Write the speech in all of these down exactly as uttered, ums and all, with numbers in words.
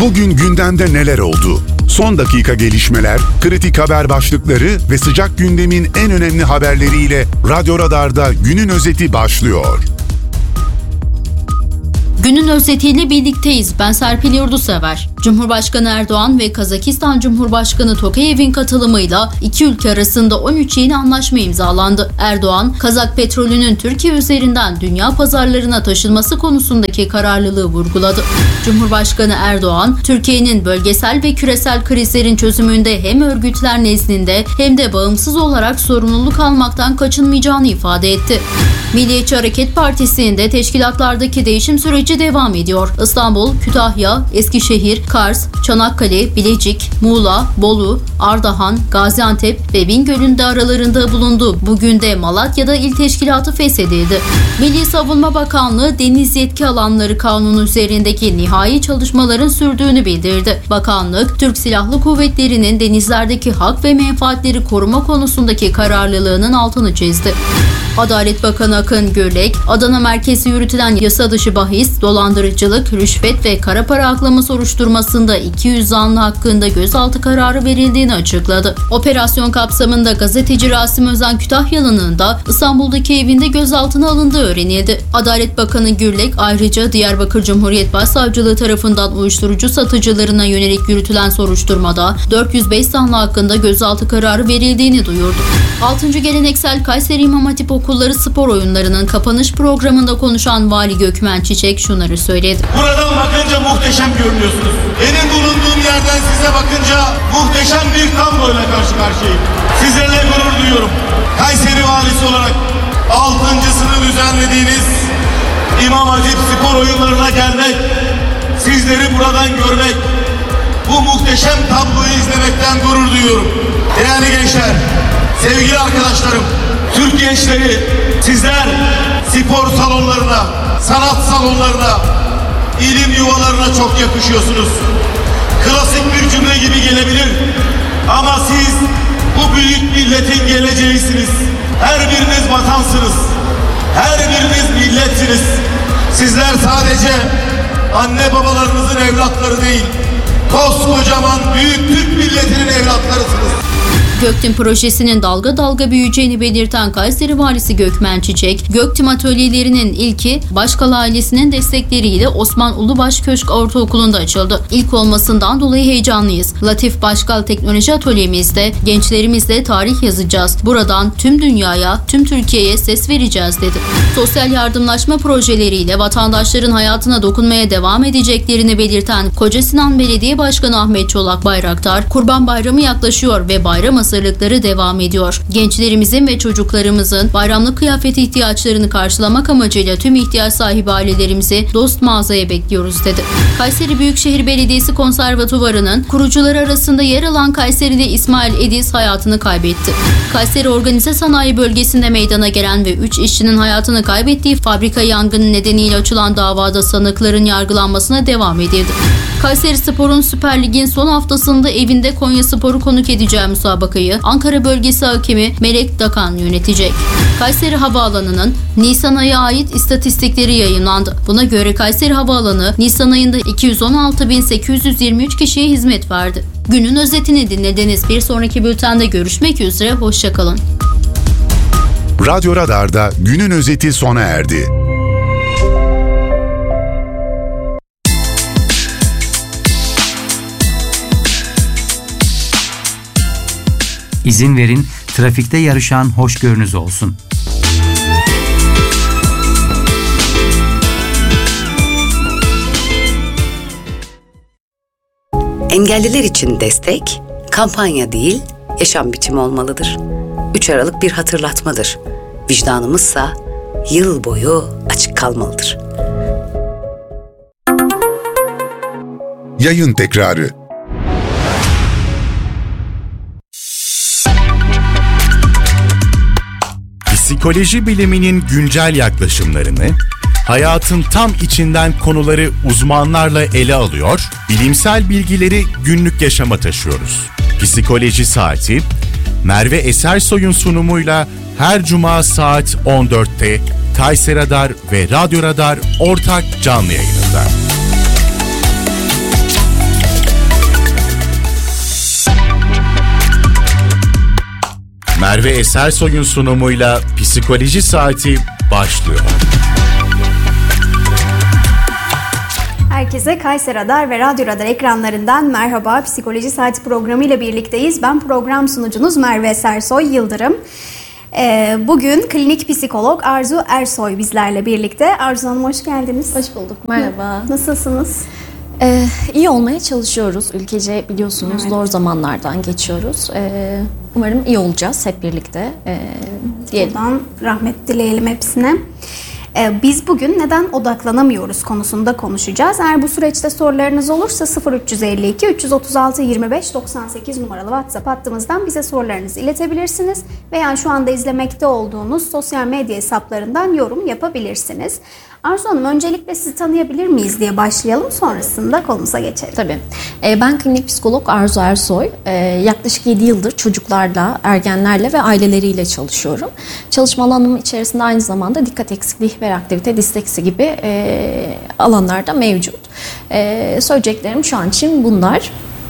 Bugün gündemde neler oldu? Son dakika gelişmeler, kritik haber başlıkları ve sıcak gündemin en önemli haberleriyle Radyo Radar'da günün özeti başlıyor. Günün özetiyle birlikteyiz. Ben Serpil Yurdusever. Cumhurbaşkanı Erdoğan ve Kazakistan Cumhurbaşkanı Tokayev'in katılımıyla iki ülke arasında on üç yeni anlaşma imzalandı. Erdoğan, Kazak petrolünün Türkiye üzerinden dünya pazarlarına taşınması konusundaki kararlılığı vurguladı. Cumhurbaşkanı Erdoğan, Türkiye'nin bölgesel ve küresel krizlerin çözümünde hem örgütler nezdinde hem de bağımsız olarak sorumluluk almaktan kaçınmayacağını ifade etti. Milliyetçi Hareket Partisi'nde teşkilatlardaki değişim süreci devam ediyor. İstanbul, Kütahya, Eskişehir, Kars, Çanakkale, Bilecik, Muğla, Bolu, Ardahan, Gaziantep ve Bingöl'ün de aralarında bulundu. Bugün de Malatya'da il teşkilatı feshedildi. Milli Savunma Bakanlığı Deniz Yetki Alanları Kanunu üzerindeki nihai çalışmaların sürdüğünü bildirdi. Bakanlık, Türk Silahlı Kuvvetleri'nin denizlerdeki hak ve menfaatleri koruma konusundaki kararlılığının altını çizdi. Adalet Bakanı Akın Gürlek, Adana merkezi yürütülen yasa dışı bahis, dolandırıcılık, rüşvet ve kara para aklama soruşturmasında iki yüz zanlı hakkında gözaltı kararı verildiğini açıkladı. Operasyon kapsamında gazeteci Rasim Özen Kütahyalı'nın da İstanbul'daki evinde gözaltına alındığı öğrenildi. Adalet Bakanı Gürlek ayrıca Diyarbakır Cumhuriyet Başsavcılığı tarafından uyuşturucu satıcılarına yönelik yürütülen soruşturmada dört yüz beş zanlı hakkında gözaltı kararı verildiğini duyurdu. altıncı Geleneksel Kayseri İmam Hatip Okulları spor oyunlarının kapanış programında konuşan Vali Gökmen Çiçek şunları söyledi. Buradan bakınca muhteşem görünüyorsunuz. Benim bulunduğum yerden size bakınca muhteşem bir tabloyla karşı karşıyayım. Sizlerle gurur duyuyorum. Kayseri Valisi olarak altıncısını düzenlediğiniz İmam Hatip spor oyunlarına gelmek, sizleri buradan görmek, bu muhteşem tabloyu izlemekten gurur duyuyorum. Değerli gençler, sevgili arkadaşlarım, Türk gençleri, sizler spor salonlarına, sanat salonlarına, ilim yuvalarına çok yakışıyorsunuz. Klasik bir cümle gibi gelebilir ama siz bu büyük milletin geleceğisiniz. Her biriniz vatansınız. Her biriniz milletsiniz. Sizler sadece anne babalarınızın evlatları değil, koskocaman büyük Türk milletinin evlatlarısınız. Göktim projesinin dalga dalga büyüyeceğini belirten Kayseri Valisi Gökmen Çiçek, Göktim atölyelerinin ilki Başkal ailesinin destekleriyle Osman Ulubaş Köşk Ortaokulu'nda açıldı. İlk olmasından dolayı heyecanlıyız. Latif Başkal Teknoloji Atölyemizde gençlerimizle tarih yazacağız. Buradan tüm dünyaya, tüm Türkiye'ye ses vereceğiz dedi. Sosyal yardımlaşma projeleriyle vatandaşların hayatına dokunmaya devam edeceklerini belirten Kocasinan Belediye Başkanı Ahmet Çolak Bayraktar, Kurban Bayramı yaklaşıyor ve bayram hazırlıkları devam ediyor. Gençlerimizin ve çocuklarımızın bayramlık kıyafet ihtiyaçlarını karşılamak amacıyla tüm ihtiyaç sahibi ailelerimizi dost mağazaya bekliyoruz dedi. Kayseri Büyükşehir Belediyesi Konservatuvarı'nın kurucuları arasında yer alan Kayserili İsmail Ediz hayatını kaybetti. Kayseri Organize Sanayi Bölgesi'nde meydana gelen ve üç işçinin hayatını kaybettiği fabrika yangını nedeniyle açılan davada sanıkların yargılanmasına devam edildi. Kayseri Spor'un Süper Lig'in son haftasında evinde Konyaspor'u konuk edeceği müsabakayı Ankara Bölgesi Hakemi Melek Dakan yönetecek. Kayseri Havaalanı'nın Nisan ayı ait istatistikleri yayınlandı. Buna göre Kayseri Havaalanı Nisan ayında iki yüz on altı bin sekiz yüz yirmi üç kişiye hizmet verdi. Günün özetini dinlediniz. Bir sonraki bültende görüşmek üzere. Hoşçakalın. Radyo Radar'da günün özeti sona erdi. İzin verin, trafikte yarışan hoşgörünüz olsun. Engelliler için destek, kampanya değil, yaşam biçimi olmalıdır. üç Aralık bir hatırlatmadır. Vicdanımızsa yıl boyu açık kalmalıdır. Yayın tekrarı. Psikoloji biliminin güncel yaklaşımlarını, hayatın tam içinden konuları uzmanlarla ele alıyor, bilimsel bilgileri günlük yaşama taşıyoruz. Psikoloji Saati, Merve Esersoy'un sunumuyla her cuma saat on dörtte Kayseri Radar ve Radyo Radar ortak canlı yayınında. Merve Esersoy'un sunumuyla Psikoloji Saati başlıyor. Herkese Kayser Radar ve Radyo Radar ekranlarından merhaba. Psikoloji Saati programı ile birlikteyiz. Ben program sunucunuz Merve Esersoy Yıldırım. Ee, bugün klinik psikolog Arzu Ersoy bizlerle birlikte. Arzu Hanım hoş geldiniz. Hoş bulduk. Merhaba. Nasılsınız? Ee, iyi olmaya çalışıyoruz. Ülkece biliyorsunuz Evet. zor zamanlardan geçiyoruz. Ee, umarım iyi olacağız hep birlikte. Ee, diyelim. Buradan rahmet dileyelim hepsine. Ee, biz bugün neden odaklanamıyoruz konusunda konuşacağız. Eğer bu süreçte sorularınız olursa sıfır üç elli iki üç otuz altı yirmi beş doksan sekiz numaralı WhatsApp hattımızdan bize sorularınızı iletebilirsiniz. Veya şu anda izlemekte olduğunuz sosyal medya hesaplarından yorum yapabilirsiniz. Arzu Hanım, öncelikle sizi tanıyabilir miyiz diye başlayalım. Sonrasında konumuza geçelim. Tabii. Ee, ben klinik psikolog Arzu Ersoy. Ee, yaklaşık yedi yıldır çocuklarla, ergenlerle ve aileleriyle çalışıyorum. Çalışma alanım içerisinde aynı zamanda dikkat eksikliği, hiperaktivite, disleksi gibi e, alanlarda mevcut. E, söyleyeceklerim şu an için bunlar.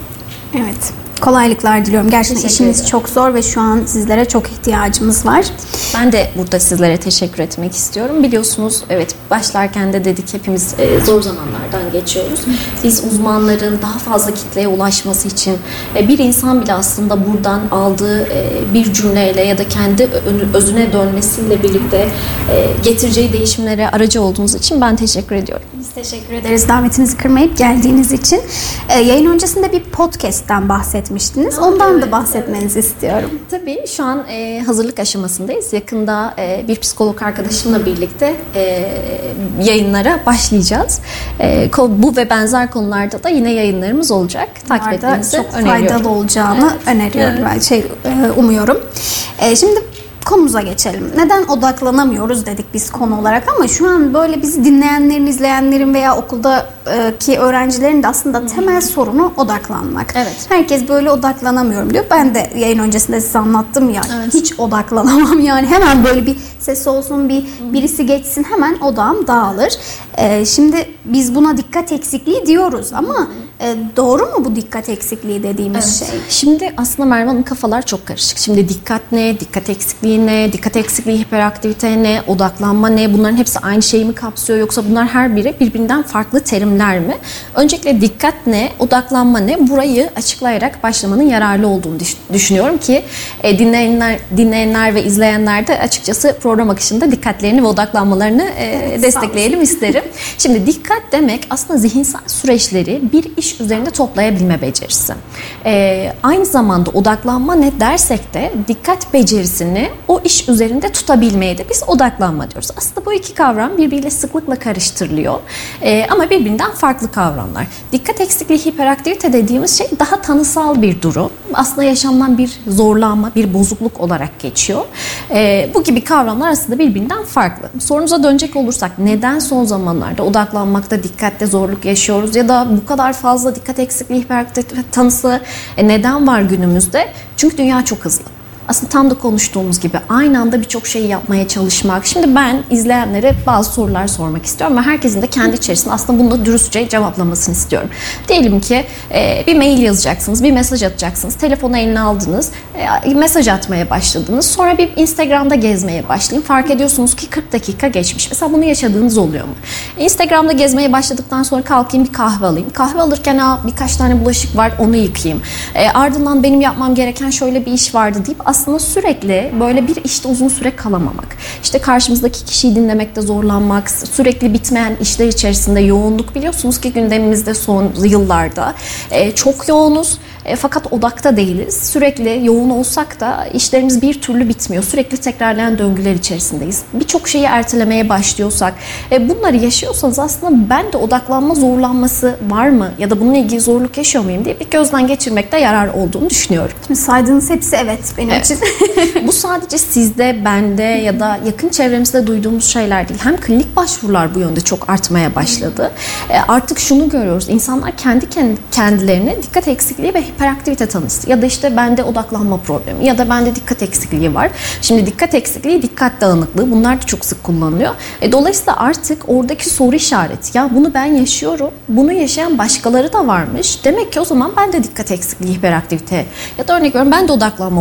Evet. Kolaylıklar diliyorum. Gerçekten Teşekkür işiniz ederim. çok zor ve şu an sizlere çok ihtiyacımız var. Ben de burada sizlere teşekkür etmek istiyorum. Biliyorsunuz, evet, başlarken de dedik, hepimiz e, zor zamanlardan geçiyoruz. Biz uzmanların daha fazla kitleye ulaşması için e, bir insan bile aslında buradan aldığı e, bir cümleyle ya da kendi ö- özüne dönmesiyle birlikte e, getireceği değişimlere aracı olduğunuz için ben teşekkür ediyorum. Biz teşekkür ederiz davetinizi kırmayıp geldiğiniz için. Ee, yayın öncesinde bir podcast'ten bahsetmiştiniz. Ondan evet, da bahsetmenizi istiyorum. Tabii şu an e, hazırlık aşamasındayız. Yakında e, bir psikolog arkadaşımla birlikte e, yayınlara başlayacağız. E, ko- bu ve benzer konularda da yine yayınlarımız olacak. Takip Bunlar da etmenizi çok öneriyorum. faydalı olacağını Evet. öneriyorum. Evet. Ben şey e, umuyorum. E, şimdi konumuza geçelim. Neden odaklanamıyoruz dedik biz konu olarak, ama şu an böyle bizi dinleyenlerin, izleyenlerin veya okuldaki öğrencilerin de aslında temel sorunu odaklanmak. Evet. Herkes böyle odaklanamıyorum diyor. Ben de yayın öncesinde size anlattım ya. Evet. Hiç odaklanamam yani. Hemen böyle bir ses olsun, bir birisi geçsin, hemen odağım dağılır. Ee, şimdi biz buna dikkat eksikliği diyoruz ama e, doğru mu bu dikkat eksikliği dediğimiz şey? Şimdi aslında Merve Hanım, kafalar çok karışık. Şimdi dikkat ne, dikkat eksikliği ne, dikkat eksikliği, hiperaktivite ne, odaklanma ne, bunların hepsi aynı şeyi mi kapsıyor, yoksa bunlar her biri birbirinden farklı terimler mi? Öncelikle dikkat ne, odaklanma ne, burayı açıklayarak başlamanın yararlı olduğunu düş- düşünüyorum ki e, dinleyenler, dinleyenler ve izleyenler de açıkçası program akışında dikkatlerini ve odaklanmalarını e, Evet, destekleyelim isterim. Şimdi dikkat demek aslında zihinsel süreçleri bir iş üzerinde toplayabilme becerisi. Ee, aynı zamanda odaklanma ne dersek de dikkat becerisini o iş üzerinde tutabilmeye de biz odaklanma diyoruz. Aslında bu iki kavram birbiriyle sıklıkla karıştırılıyor. Ee, ama birbirinden farklı kavramlar. Dikkat eksikliği, hiperaktivite dediğimiz şey daha tanısal bir durum. Aslında yaşamdan bir zorlanma, bir bozukluk olarak geçiyor. Ee, bu gibi kavramlar aslında birbirinden farklı. Sorunuza dönecek olursak, neden son zamanlarda odaklanmakta, dikkatte zorluk yaşıyoruz ya da bu kadar fazla dikkat eksikliği, hiperaktivite tanısı e, neden var günümüzde? Çünkü dünya çok hızlı. Aslında tam da konuştuğumuz gibi aynı anda birçok şeyi yapmaya çalışmak. Şimdi ben izleyenlere bazı sorular sormak istiyorum ve herkesin de kendi içerisinde aslında bunu da dürüstçe cevaplamasını istiyorum. Diyelim ki e, bir mail yazacaksınız, bir mesaj atacaksınız, telefonu eline aldınız, e, mesaj atmaya başladınız. Sonra bir Instagram'da gezmeye başlayın. Fark ediyorsunuz ki kırk dakika geçmiş. Mesela bunu yaşadığınız oluyor mu? Instagram'da gezmeye başladıktan sonra kalkayım bir kahve alayım. Kahve alırken Aa, birkaç tane bulaşık var, onu yıkayayım. E, ardından benim yapmam gereken şöyle bir iş vardı deyip aslında sürekli böyle bir işte uzun süre kalamamak. İşte karşımızdaki kişiyi dinlemekte zorlanmak, sürekli bitmeyen işler içerisinde yoğunluk, biliyorsunuz ki gündemimizde son yıllarda e, çok yoğunuz. E, fakat odakta değiliz. Sürekli yoğun olsak da işlerimiz bir türlü bitmiyor. Sürekli tekrarlayan döngüler içerisindeyiz. Birçok şeyi ertelemeye başlıyorsak, e, bunları yaşıyorsanız aslında ben de odaklanma zorlanması var mı ya da bununla ilgili zorluk yaşıyor muyum diye bir gözden geçirmekte yarar olduğunu düşünüyorum. Şimdi saydığınız hepsi evet benim Evet. için. Bu sadece sizde, bende ya da yakın çevremizde duyduğumuz şeyler değil. Hem klinik başvurular bu yönde çok artmaya başladı. E, artık şunu görüyoruz. İnsanlar kendi kendilerine dikkat eksikliği ve hiperaktivite tanısı ya da işte bende odaklanma problemi ya da bende dikkat eksikliği var. Şimdi dikkat eksikliği, dikkat dağınıklığı, bunlar da çok sık kullanılıyor. E, dolayısıyla artık oradaki soru işareti, ya bunu ben yaşıyorum, bunu yaşayan başkaları da varmış. Demek ki o zaman ben de dikkat eksikliği, hiperaktivite ya da örnek veriyorum ben de odaklanma problemi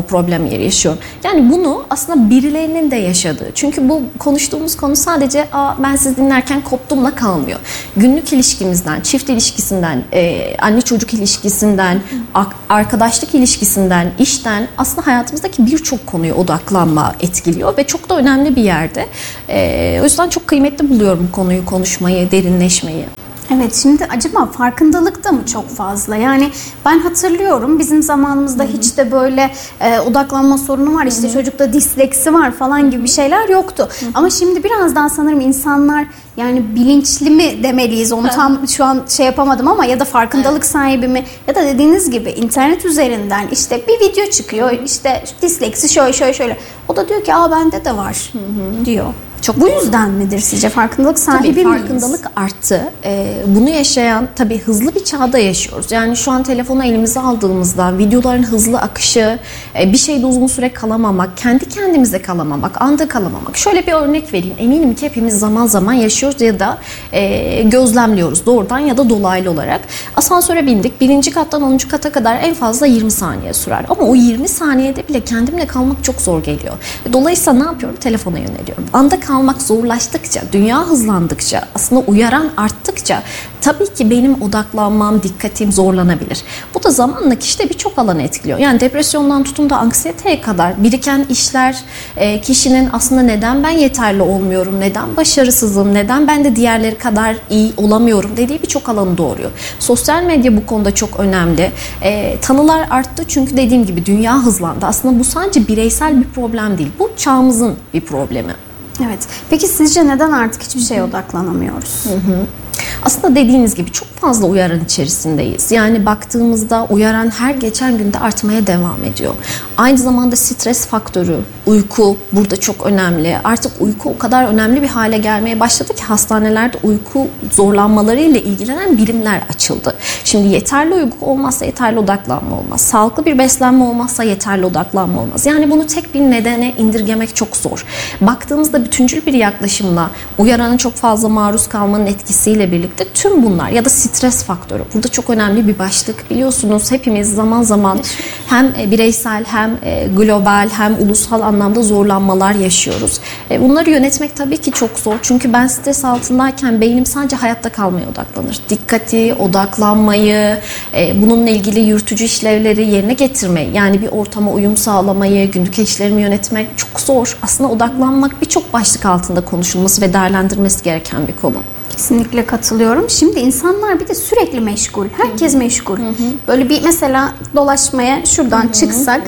yeri yaşıyorum. Yani bunu aslında birilerinin de yaşadığı. Çünkü bu konuştuğumuz konu sadece Aa, ben sizi dinlerken koptumla kalmıyor. Günlük ilişkimizden, çift ilişkisinden, e, anne çocuk ilişkisinden, arkadaşlık ilişkisinden, işten aslında hayatımızdaki birçok konuya odaklanma etkiliyor ve çok da önemli bir yerde. E, o yüzden çok kıymetli buluyorum bu konuyu konuşmayı, derinleşmeyi. Evet, şimdi acaba farkındalık da mı çok fazla? Yani ben hatırlıyorum bizim zamanımızda Hı-hı. hiç de böyle e, odaklanma sorunu var, işte Hı-hı. çocukta disleksi var falan gibi bir şeyler yoktu. Hı-hı. Ama şimdi biraz daha sanırım insanlar, yani bilinçli mi demeliyiz onu tam şu an şey yapamadım ama ya da farkındalık evet. sahibi mi, ya da dediğiniz gibi internet üzerinden işte bir video çıkıyor, işte disleksi şöyle şöyle şöyle, o da diyor ki aa bende de var Hı-hı. diyor. Çok bu yüzden midir sizce? Farkındalık sahibi tabii, miyiz? Farkındalık arttı. Ee, bunu yaşayan tabii hızlı bir çağda yaşıyoruz. Yani şu an telefonu elimize aldığımızda videoların hızlı akışı, bir şeyde uzun süre kalamamak, kendi kendimize kalamamak, anda kalamamak. Şöyle bir örnek vereyim. Eminim ki hepimiz zaman zaman yaşıyoruz ya da e, gözlemliyoruz doğrudan ya da dolaylı olarak. Asansöre bindik. Birinci kattan onuncu kata kadar en fazla yirmi saniye sürer. Ama o yirmi saniyede bile kendimle kalmak çok zor geliyor. Dolayısıyla ne yapıyorum? Telefona yöneliyorum. Anda kalmak zorlaştıkça, dünya hızlandıkça, aslında uyaran arttıkça tabii ki benim odaklanmam, dikkatim zorlanabilir. Bu da zamanla kişide birçok alanı etkiliyor. Yani depresyondan tutun da anksiyeteye kadar biriken işler, kişinin aslında neden ben yeterli olmuyorum, neden başarısızım, neden ben de diğerleri kadar iyi olamıyorum dediği birçok alanı doğuruyor. Sosyal medya bu konuda çok önemli. E, tanılar arttı çünkü dediğim gibi dünya hızlandı. Aslında bu sadece bireysel bir problem değil. Bu çağımızın bir problemi. Evet. Peki sizce neden artık hiçbir şeye odaklanamıyoruz? Hı hı. Aslında dediğiniz gibi çok fazla uyaran içerisindeyiz. Yani baktığımızda uyaran her geçen günde artmaya devam ediyor. Aynı zamanda stres faktörü, uyku burada çok önemli. Artık uyku o kadar önemli bir hale gelmeye başladı ki hastanelerde uyku zorlanmalarıyla ilgilenen birimler açıldı. Şimdi yeterli uyku olmazsa yeterli odaklanma olmaz. Sağlıklı bir beslenme olmazsa yeterli odaklanma olmaz. Yani bunu tek bir nedene indirgemek çok zor. Baktığımızda bütüncül bir yaklaşımla uyarana çok fazla maruz kalmanın etkisiyle birlikte tüm bunlar ya da stres faktörü burada çok önemli bir başlık. Biliyorsunuz hepimiz zaman zaman hem bireysel hem global hem ulusal anlamda zorlanmalar yaşıyoruz. Bunları yönetmek tabii ki çok zor. Çünkü ben stres altındayken beynim sadece hayatta kalmaya odaklanır. Dikkati, odaklanmayı, bununla ilgili yürütücü işlevleri yerine getirmeyi, yani bir ortama uyum sağlamayı, günlük işlerimi yönetmek çok zor. Aslında odaklanmak birçok başlık altında konuşulması ve değerlendirilmesi gereken bir konu. Kesinlikle katılıyorum. Şimdi insanlar bir de sürekli meşgul. Herkes meşgul. Hı hı. Böyle bir mesela dolaşmaya şuradan hı hı. çıksak. Hı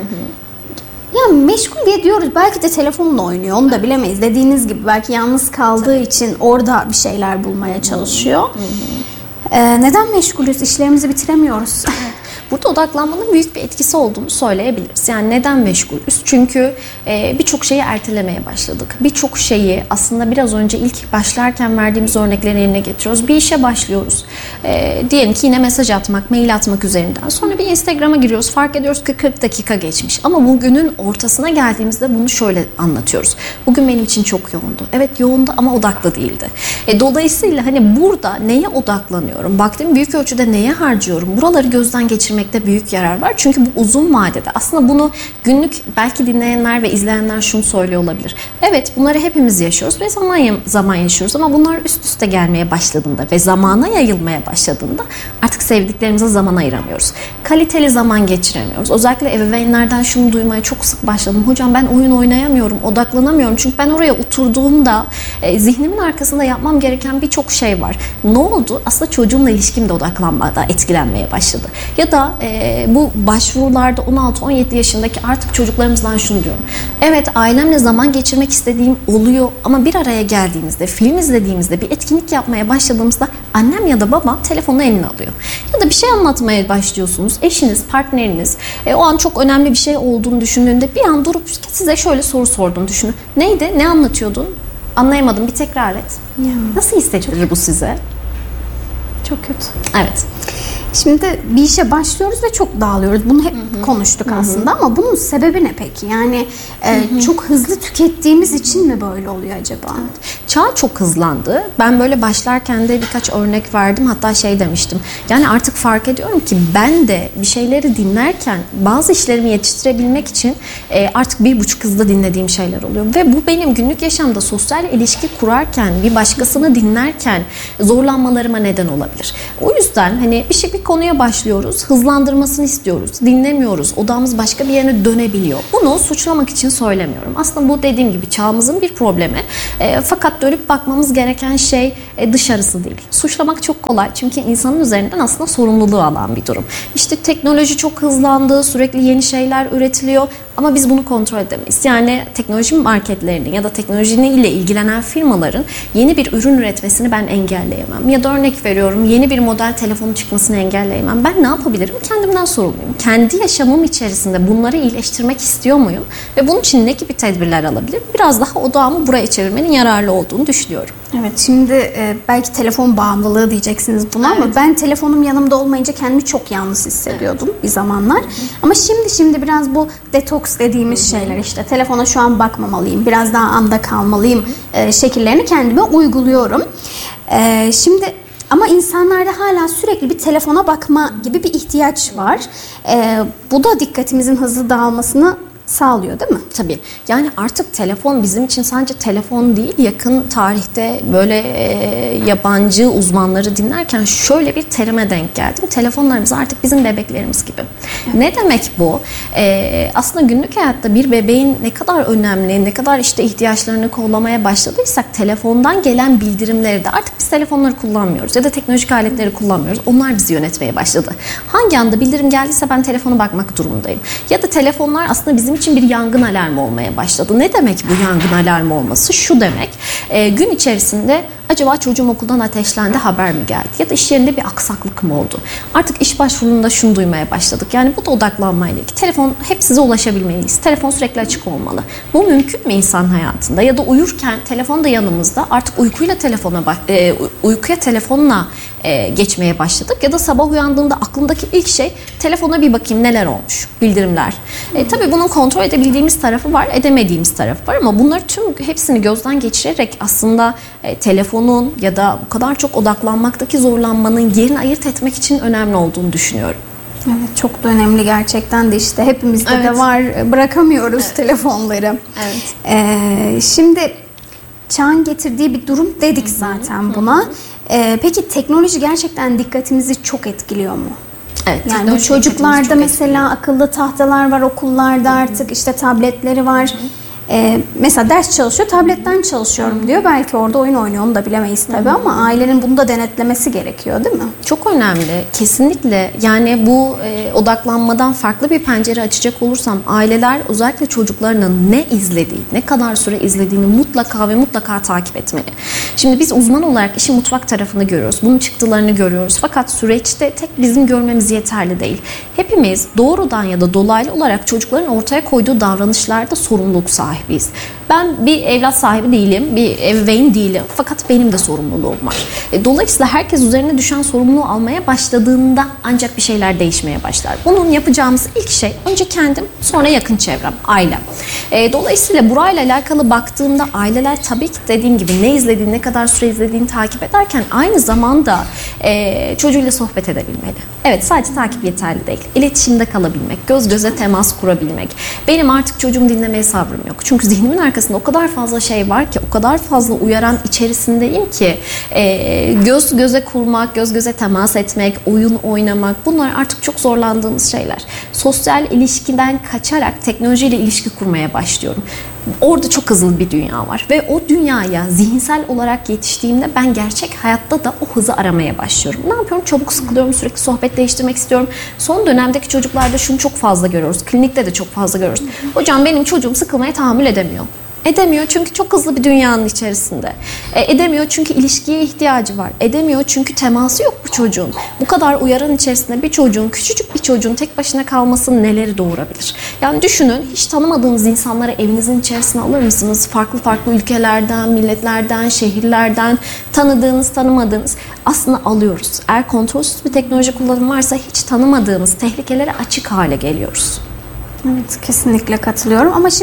hı. Ya meşgul diye diyoruz. Belki de telefonla oynuyor. Onu da bilemeyiz. Dediğiniz gibi belki yalnız kaldığı Tabii. için orada bir şeyler bulmaya çalışıyor. Hı hı. Ee, neden meşgulüz? İşlerimizi bitiremiyoruz. Burada odaklanmanın büyük bir etkisi olduğunu söyleyebiliriz. Yani neden meşgulüz? Çünkü e, birçok şeyi ertelemeye başladık. Birçok şeyi aslında biraz önce ilk başlarken verdiğimiz örnekleri yerine getiriyoruz. Bir işe başlıyoruz. E, diyelim ki yine mesaj atmak, mail atmak üzerinden. Sonra bir Instagram'a giriyoruz. Fark ediyoruz ki kırk dakika geçmiş. Ama bugünün ortasına geldiğimizde bunu şöyle anlatıyoruz. Bugün benim için çok yoğundu. Evet yoğundu ama odaklı değildi. E, dolayısıyla hani burada neye odaklanıyorum? Baktığım büyük ölçüde neye harcıyorum? Buraları gözden geçirmek büyük yarar var. Çünkü bu uzun vadede aslında bunu günlük belki dinleyenler ve izleyenler şunu söylüyor olabilir. Evet bunları hepimiz yaşıyoruz ve zaman zaman yaşıyoruz ama bunlar üst üste gelmeye başladığında ve zamana yayılmaya başladığında artık sevdiklerimize zaman ayıramıyoruz. Kaliteli zaman geçiremiyoruz. Özellikle ebeveynlerden şunu duymaya çok sık başladım. Hocam ben oyun oynayamıyorum, odaklanamıyorum. Çünkü ben oraya oturduğumda e, zihnimin arkasında yapmam gereken birçok şey var. Ne oldu? Aslında çocuğumla ilişkim de odaklanmada etkilenmeye başladı. Ya da e, bu başvurularda on altı on yedi yaşındaki artık çocuklarımızdan şunu diyorum. Evet ailemle zaman geçirmek istediğim oluyor ama bir araya geldiğimizde, film izlediğimizde, bir etkinlik yapmaya başladığımızda annem ya da babam telefonu eline alıyor. Ya da bir şey anlatmaya başlıyorsunuz. Eşiniz, partneriniz e, o an çok önemli bir şey olduğunu düşündüğünde bir an durup size şöyle soru sorduğunu düşünün. Neydi? Ne anlatıyordun? Anlayamadım. Bir tekrar et. Ya. Nasıl hissettirir bu size? Çok kötü. Evet. Şimdi bir işe başlıyoruz ve çok dağılıyoruz. Bunu hep hı hı. konuştuk hı hı. aslında ama bunun sebebi ne peki? Yani e, hı hı. çok hızlı tükettiğimiz için mi böyle oluyor acaba? Evet. Çağ çok hızlandı. Ben böyle başlarken de birkaç örnek verdim. Hatta şey demiştim. Yani artık fark ediyorum ki ben de bir şeyleri dinlerken bazı işlerimi yetiştirebilmek için e, artık bir buçuk hızda dinlediğim şeyler oluyor. Ve bu benim günlük yaşamda sosyal ilişki kurarken, bir başkasını dinlerken zorlanmalarıma neden olabilir. O yüzden hani bir şey bir konuya başlıyoruz, hızlandırmasını istiyoruz, dinlemiyoruz, odamız başka bir yerine dönebiliyor. Bunu suçlamak için söylemiyorum. Aslında bu dediğim gibi çağımızın bir problemi. E, fakat dönüp bakmamız gereken şey e, dışarısı değil. Suçlamak çok kolay çünkü insanın üzerinden aslında sorumluluğu alan bir durum. İşte teknoloji çok hızlandı, sürekli yeni şeyler üretiliyor ama biz bunu kontrol edemeyiz. Yani teknoloji marketlerinin ya da teknolojiyle ilgilenen firmaların yeni bir ürün üretmesini ben engelleyemem. Ya da örnek veriyorum, yeni bir model telefonu çıkmasını engelleyemem. Ben ne yapabilirim? Kendimden sorumluyum. Kendi yaşamım içerisinde bunları iyileştirmek istiyor muyum? Ve bunun için ne gibi tedbirler alabilirim? Biraz daha odağımı buraya çevirmenin yararlı olduğunu düşünüyorum. Evet, şimdi e, belki telefon bağımlılığı diyeceksiniz buna, evet. Ama ben telefonum yanımda olmayınca kendimi çok yalnız hissediyordum, evet. Bir zamanlar. Hı-hı. Ama şimdi şimdi biraz bu detoks dediğimiz Hı-hı. şeyler, işte telefona şu an bakmamalıyım, biraz daha anda kalmalıyım e, şekillerini kendime uyguluyorum. E, şimdi ama insanlarda hala sürekli bir telefona bakma gibi bir ihtiyaç var. E, bu da dikkatimizin hızlı dağılmasını sağlıyor değil mi? Tabii. Yani artık telefon bizim için sadece telefon değil, yakın tarihte böyle e, yabancı uzmanları dinlerken şöyle bir terime denk geldim. Telefonlarımız artık bizim bebeklerimiz gibi. Evet. Ne demek bu? E, aslında günlük hayatta bir bebeğin ne kadar önemli, ne kadar işte ihtiyaçlarını kollamaya başladıysak telefondan gelen bildirimleri de artık biz telefonları kullanmıyoruz ya da teknolojik aletleri kullanmıyoruz. Onlar bizi yönetmeye başladı. Hangi anda bildirim geldiyse ben telefona bakmak durumundayım. Ya da telefonlar aslında bizim için bir yangın alarmı olmaya başladı. Ne demek bu yangın alarmı olması? Şu demek, e, gün içerisinde acaba çocuğum okuldan ateşlendi, haber mi geldi? Ya da iş yerinde bir aksaklık mı oldu? Artık iş başvurunda şunu duymaya başladık. Yani bu da odaklanmayla ilgili. Telefon, hep size ulaşabilmeliyiz. Telefon sürekli açık olmalı. Bu mümkün mü insan hayatında? Ya da uyurken telefon da yanımızda. Artık uykuyla telefona e, uykuya telefonla e, geçmeye başladık. Ya da sabah uyandığımda aklımdaki ilk şey telefona bir bakayım neler olmuş, bildirimler. E, tabii bunun kontrol edebildiğimiz tarafı var, edemediğimiz tarafı var ama bunları tüm hepsini gözden geçirerek aslında e, telefonun ya da bu kadar çok odaklanmaktaki zorlanmanın yerini ayırt etmek için önemli olduğunu düşünüyorum. Evet, çok da önemli gerçekten de işte hepimizde evet. de var, bırakamıyoruz evet. telefonları. Evet. Ee, şimdi çağın getirdiği bir durum dedik zaten buna. Ee, peki teknoloji gerçekten dikkatimizi çok etkiliyor mu? Evet, yani bu çocuklarda mesela akıllı tahtalar var okullarda, artık işte tabletleri var. Hı hı. Ee, mesela ders çalışıyor, tabletten çalışıyorum diyor. Belki orada oyun oynuyor, onu da bilemeyiz tabii, Hı-hı. ama ailenin bunu da denetlemesi gerekiyor değil mi? Çok önemli. Kesinlikle. Yani bu e, odaklanmadan farklı bir pencere açacak olursam, aileler özellikle çocuklarının ne izlediği, ne kadar süre izlediğini mutlaka ve mutlaka takip etmeli. Şimdi biz uzman olarak işin mutfak tarafını görüyoruz. Bunun çıktılarını görüyoruz. Fakat süreçte tek bizim görmemiz yeterli değil. Hepimiz doğrudan ya da dolaylı olarak çocukların ortaya koyduğu davranışlarda sorumluluk sahibiz. Sahibiyiz. Ben bir evlat sahibi değilim, bir ebeveyn değilim. Fakat benim de sorumluluğum var. Dolayısıyla herkes üzerine düşen sorumluluğu almaya başladığında ancak bir şeyler değişmeye başlar. Bunun yapacağımız ilk şey önce kendim, sonra yakın çevrem, ailem. Dolayısıyla burayla alakalı baktığımda aileler tabii ki dediğim gibi ne izlediğini, ne kadar süre izlediğini takip ederken aynı zamanda çocuğuyla sohbet edebilmeli. Evet, sadece takip yeterli değil. İletişimde kalabilmek, göz göze temas kurabilmek. Benim artık çocuğumu dinlemeye sabrım yok. Çünkü zihnimin arkasında o kadar fazla şey var ki, o kadar fazla uyaran içerisindeyim ki e, göz göze kurmak, göz göze temas etmek, oyun oynamak, bunlar artık çok zorlandığımız şeyler. Sosyal ilişkiden kaçarak teknolojiyle ilişki kurmaya başlıyorum. Orada çok hızlı bir dünya var ve o dünyaya zihinsel olarak yetiştiğimde ben gerçek hayatta da o hızı aramaya başlıyorum. Ne yapıyorum? Çabuk sıkılıyorum, sürekli sohbet değiştirmek istiyorum. Son dönemdeki çocuklarda şunu çok fazla görüyoruz. Klinikte de çok fazla görüyoruz. Hocam benim çocuğum sıkılmaya tahammül edemiyor. Edemiyor çünkü çok hızlı bir dünyanın içerisinde. E, edemiyor çünkü ilişkiye ihtiyacı var. Edemiyor çünkü teması yok bu çocuğun. Bu kadar uyaran içerisinde bir çocuğun, küçücük bir çocuğun tek başına kalması neleri doğurabilir? Yani düşünün, hiç tanımadığınız insanları evinizin içerisine alır mısınız? Farklı farklı ülkelerden, milletlerden, şehirlerden, tanıdığınız, tanımadığınız aslında alıyoruz. Eğer kontrolsüz bir teknoloji kullanımı varsa hiç tanımadığımız tehlikelere açık hale geliyoruz. Evet, kesinlikle katılıyorum ama şimdi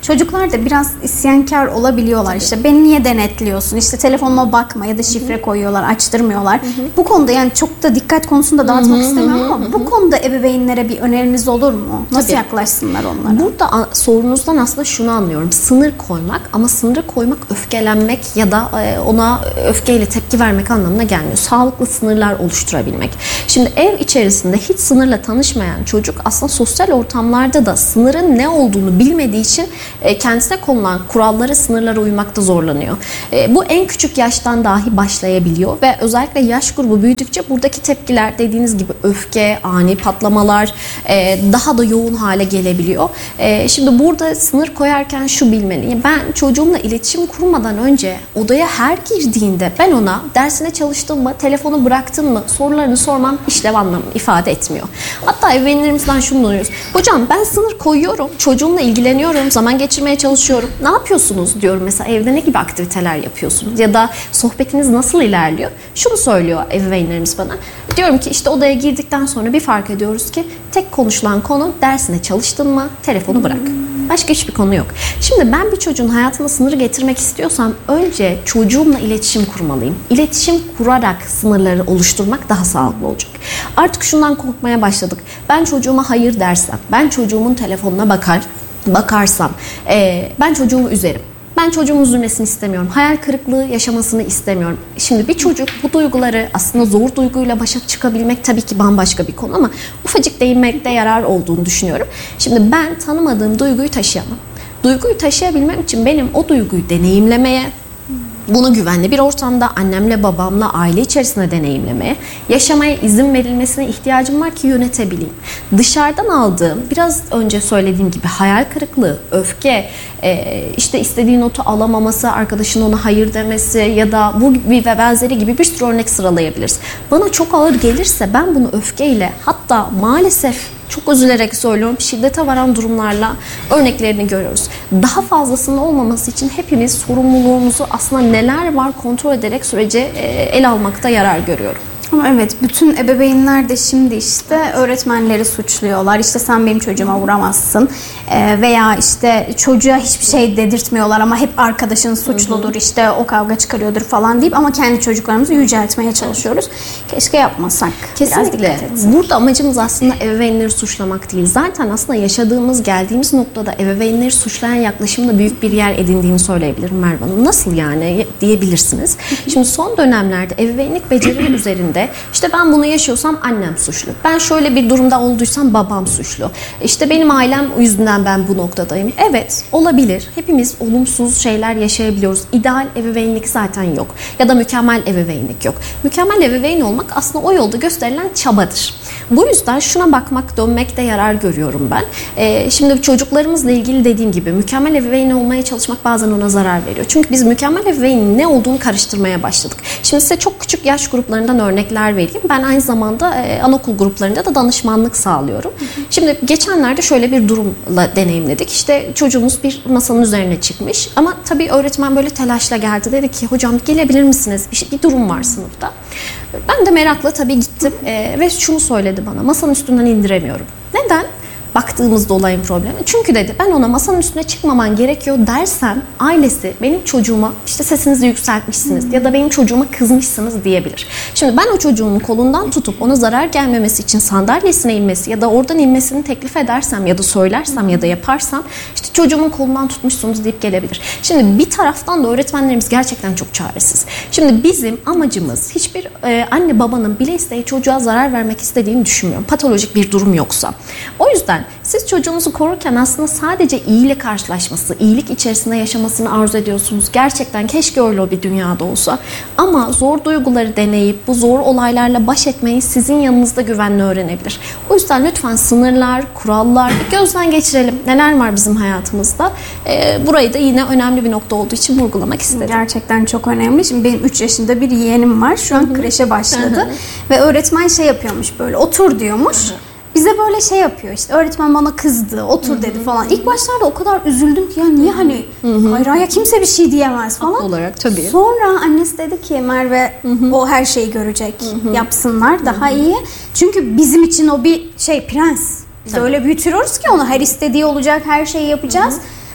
Çocuklar da biraz isyankar olabiliyorlar. Tabii. İşte beni niye denetliyorsun? İşte telefonuma bakma ya da şifre Hı-hı. koyuyorlar, açtırmıyorlar. Hı-hı. Bu konuda yani çok da dikkat konusunda dağıtmak Hı-hı. istemiyorum ama Hı-hı. bu konuda ebeveynlere bir öneriniz olur mu? Nasıl Tabii. yaklaşsınlar onlara? Burada sorunuzdan aslında şunu anlıyorum. Sınır koymak, ama sınırı koymak öfkelenmek ya da ona öfkeyle tepki vermek anlamına gelmiyor. Sağlıklı sınırlar oluşturabilmek. Şimdi ev içerisinde hiç sınırla tanışmayan çocuk aslında sosyal ortamlarda da sınırın ne olduğunu bilmediği için kendisine konulan kurallara, sınırlara uymakta zorlanıyor. Bu en küçük yaştan dahi başlayabiliyor ve özellikle yaş grubu büyüdükçe buradaki tepkiler dediğiniz gibi öfke, ani patlamalar daha da yoğun hale gelebiliyor. Şimdi burada sınır koyarken şu bilmeliyim. Ben çocuğumla iletişim kurmadan önce odaya her girdiğinde ben ona dersine çalıştın mı, telefonu bıraktın mı sorularını sormam işlev anlamı ifade etmiyor. Hatta ebeveynlerimizden şunu duyuyoruz. Hocam ben sınır koyuyorum, çocuğumla ilgileniyorum, zaman geçirmeye çalışıyorum. Ne yapıyorsunuz diyorum mesela, evde ne gibi aktiviteler yapıyorsunuz ya da sohbetiniz nasıl ilerliyor? Şunu söylüyor ebeveynlerimiz bana. Diyorum ki işte odaya girdikten sonra bir fark ediyoruz ki tek konuşulan konu dersine çalıştın mı, telefonu bırak. Başka hiçbir konu yok. Şimdi ben bir çocuğun hayatına sınırı getirmek istiyorsam önce çocuğumla iletişim kurmalıyım. İletişim kurarak sınırları oluşturmak daha sağlıklı olacak. Artık şundan korkmaya başladık. Ben çocuğuma hayır dersem, ben çocuğumun telefonuna bakar, bakarsam, e, ben çocuğumu üzerim. Ben çocuğumun üzülmesini istemiyorum. Hayal kırıklığı yaşamasını istemiyorum. Şimdi bir çocuk bu duyguları, aslında zor duyguyla başa çıkabilmek tabii ki bambaşka bir konu ama ufacık değinmekte yarar olduğunu düşünüyorum. Şimdi ben tanımadığım duyguyu taşıyamam. Duyguyu taşıyabilmem için benim o duyguyu deneyimlemeye, bunu güvenli bir ortamda annemle babamla aile içerisinde deneyimlemeye, yaşamaya izin verilmesine ihtiyacım var ki yönetebileyim. Dışarıdan aldığım, biraz önce söylediğim gibi hayal kırıklığı, öfke, işte istediği notu alamaması, arkadaşın ona hayır demesi ya da bu ve benzeri gibi bir sürü örnek sıralayabiliriz. Bana çok ağır gelirse ben bunu öfkeyle, hatta maalesef çok üzülerek söylüyorum, şiddete varan durumlarla örneklerini görüyoruz. Daha fazlasının olmaması için hepimiz sorumluluğumuzu aslında neler var kontrol ederek sürece ele almakta yarar görüyorum. Ama evet, bütün ebeveynler de şimdi işte öğretmenleri suçluyorlar. İşte sen benim çocuğuma vuramazsın ee, veya işte çocuğa hiçbir şey dedirtmiyorlar ama hep arkadaşın suçludur, hı hı. işte o kavga çıkarıyordur falan deyip ama kendi çocuklarımızı yüceltmeye çalışıyoruz. Keşke yapmasak. Kesinlikle. Burada amacımız aslında ebeveynleri suçlamak değil. Zaten aslında yaşadığımız, geldiğimiz noktada ebeveynleri suçlayan yaklaşımda büyük bir yer edindiğini söyleyebilirim Merve Hanım. Nasıl yani diyebilirsiniz. Şimdi son dönemlerde ebeveynlik becerileri üzerinde İşte ben bunu yaşıyorsam annem suçlu. Ben şöyle bir durumda olduysam babam suçlu. İşte benim ailem yüzünden ben bu noktadayım. Evet, olabilir. Hepimiz olumsuz şeyler yaşayabiliyoruz. İdeal ebeveynlik zaten yok. Ya da mükemmel ebeveynlik yok. Mükemmel ebeveyn olmak aslında o yolda gösterilen çabadır. Bu yüzden şuna bakmak, dönmekte yarar görüyorum ben. Ee, şimdi çocuklarımızla ilgili dediğim gibi mükemmel ebeveyn olmaya çalışmak bazen ona zarar veriyor. Çünkü biz mükemmel ebeveynin ne olduğunu karıştırmaya başladık. Şimdi size çok küçük yaş gruplarından örnekler vereyim. Ben aynı zamanda e, anaokul gruplarında da danışmanlık sağlıyorum. Hı hı. Şimdi geçenlerde şöyle bir durumla deneyimledik. İşte çocuğumuz bir masanın üzerine çıkmış ama tabii öğretmen böyle telaşla geldi. Dedi ki hocam gelebilir misiniz? Bir, şey, bir durum var sınıfta. Ben de merakla tabii gittim e, ve şunu söyledi bana. Masanın üstünden indiremiyorum. Neden? Baktığımızda olayın problemi. Çünkü dedi ben ona masanın üstüne çıkmaman gerekiyor dersem ailesi benim çocuğuma işte sesinizi yükseltmişsiniz hmm. ya da benim çocuğuma kızmışsınız diyebilir. Şimdi ben o çocuğun kolundan tutup ona zarar gelmemesi için sandalyesine inmesi ya da oradan inmesini teklif edersem ya da söylersem ya da yaparsam işte çocuğumun kolundan tutmuşsunuz deyip gelebilir. Şimdi bir taraftan da öğretmenlerimiz gerçekten çok çaresiz. Şimdi bizim amacımız hiçbir e, anne babanın bile isteyip çocuğa zarar vermek istediğini düşünmüyorum. Patolojik bir durum yoksa. O yüzden siz çocuğunuzu korurken aslında sadece iyiyle karşılaşması, iyilik içerisinde yaşamasını arzu ediyorsunuz. Gerçekten keşke öyle bir dünyada olsa. Ama zor duyguları deneyip bu zor olaylarla baş etmeyi sizin yanınızda güvenli öğrenebilir. O yüzden lütfen sınırlar, kurallar bir gözden geçirelim. Neler var bizim hayatımızda? Ee, burayı da yine önemli bir nokta olduğu için vurgulamak istedim. Gerçekten çok önemli. Şimdi benim üç yaşında bir yeğenim var. Şu an Hı-hı. kreşe başladı. Hı-hı. Ve öğretmen şey yapıyormuş böyle, otur diyormuş. Hı-hı. Bize böyle şey yapıyor işte, öğretmen bana kızdı, otur Hı-hı. dedi falan. İlk başlarda o kadar üzüldüm ki ya niye hani Hayra'ya kimse bir şey diyemez falan. Haklı olarak tabii. Sonra annesi dedi ki Merve Hı-hı. o her şeyi görecek, Hı-hı. yapsınlar daha Hı-hı. iyi. Çünkü bizim için o bir şey prens. Biz tabii. öyle büyütüyoruz ki onu her istediği olacak, her şeyi yapacağız. Hı-hı.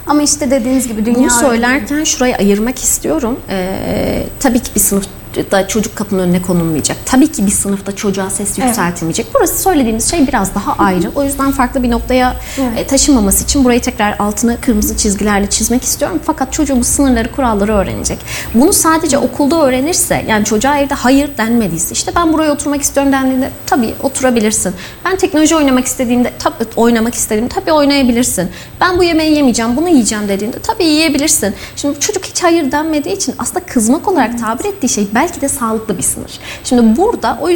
Ama işte dediğiniz gibi dünya Bunu öyle söylerken şurayı ayırmak istiyorum. Ee, tabii ki bir sınıfta çocuk kapının önüne konulmayacak. Tabii ki bir sınıfta çocuğa ses yükseltilmeyecek. Burası söylediğimiz şey biraz daha ayrı. O yüzden farklı bir noktaya Evet. taşınmaması için burayı tekrar altını kırmızı çizgilerle çizmek istiyorum. Fakat çocuğu bu sınırları, kuralları öğrenecek. Bunu sadece okulda öğrenirse, yani çocuğa evde hayır denmediyse, işte ben buraya oturmak istiyorum dendiğinde tabii oturabilirsin. Ben teknoloji oynamak istediğimde tabii oynamak istediğimde tabii oynayabilirsin. Ben bu yemeği yemeyeceğim, bunu yiyeceğim dediğinde tabii yiyebilirsin. Şimdi çocuk hiç hayır denmediği için aslında kızmak olarak tabir ettiği şey belki de sağlıklı bir sınır. Şimdi burada o yüzden